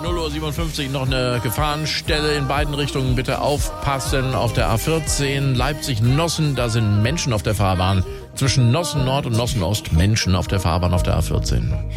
0:57 Uhr noch eine Gefahrenstelle in beiden Richtungen. Bitte aufpassen auf der A14 Leipzig-Nossen. Da sind Menschen auf der Fahrbahn. Zwischen Nossen Nord und Nossen Ost Menschen auf der Fahrbahn auf der A14.